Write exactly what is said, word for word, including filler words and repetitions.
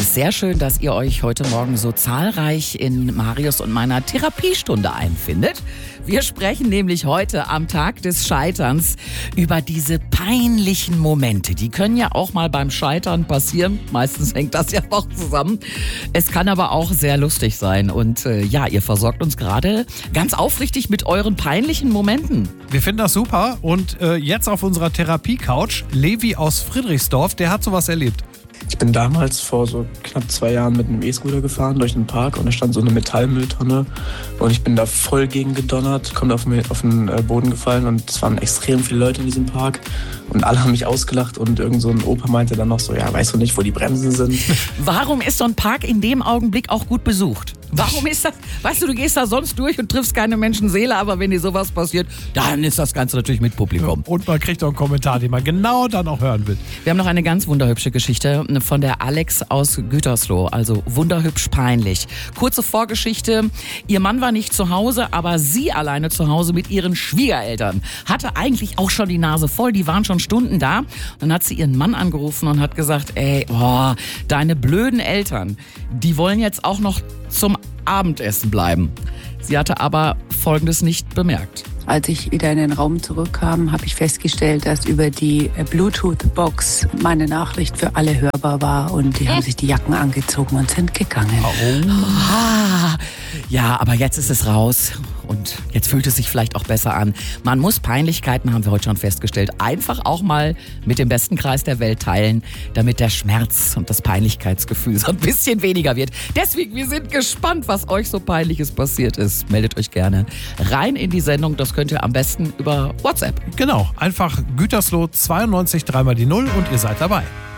ist sehr schön, dass ihr euch heute Morgen so zahlreich in Marius und meiner Therapiestunde einfindet. Wir sprechen nämlich heute am Tag des Scheiterns über diese peinlichen Momente. Die können ja auch mal beim Scheitern passieren. Meistens hängt das ja auch zusammen. Es kann aber auch sehr lustig sein. Und äh, ja, ihr versorgt uns gerade ganz aufrichtig mit euren peinlichen Momenten. Wir finden das super. Und äh, jetzt auf unserer Therapie-Couch Levi aus Friedrichsdorf, der hat sowas erlebt. Ich bin damals vor so knapp zwei Jahren mit einem E-Scooter gefahren durch einen Park und da stand so eine Metallmülltonne und ich bin da voll gegen gedonnert, kommt auf, mir, auf den Boden gefallen und es waren extrem viele Leute in diesem Park und alle haben mich ausgelacht und irgend so ein Opa meinte dann noch so, ja, weißt du nicht, wo die Bremsen sind? Warum ist so ein Park in dem Augenblick auch gut besucht? Warum ist das, weißt du, du gehst da sonst durch und triffst keine Menschenseele, aber wenn dir sowas passiert, dann ist das Ganze natürlich mit Publikum. Und man kriegt auch einen Kommentar, den man genau dann auch hören will. Wir haben noch eine ganz wunderhübsche Geschichte von der Alex aus Gütersloh, also wunderhübsch peinlich. Kurze Vorgeschichte, ihr Mann war nicht zu Hause, aber sie alleine zu Hause mit ihren Schwiegereltern. Hatte eigentlich auch schon die Nase voll, die waren schon Stunden da. Dann hat sie ihren Mann angerufen und hat gesagt, ey, oh, deine blöden Eltern, die wollen jetzt auch noch zum Abendessen bleiben. Sie hatte aber Folgendes nicht bemerkt. Als ich wieder in den Raum zurückkam, habe ich festgestellt, dass über die Bluetooth-Box meine Nachricht für alle hörbar war und die haben sich die Jacken angezogen und sind gegangen. Oh. Ah, ja, aber jetzt ist es raus und jetzt fühlt es sich vielleicht auch besser an. Man muss Peinlichkeiten, haben wir heute schon festgestellt, einfach auch mal mit dem besten Kreis der Welt teilen, damit der Schmerz und das Peinlichkeitsgefühl so ein bisschen weniger wird. Deswegen, wir sind gespannt, was euch so Peinliches passiert ist. Meldet euch gerne rein in die Sendung. Das könnt ihr am besten über WhatsApp. Genau, einfach Gütersloh zweiundneunzig dreimal die Null und ihr seid dabei.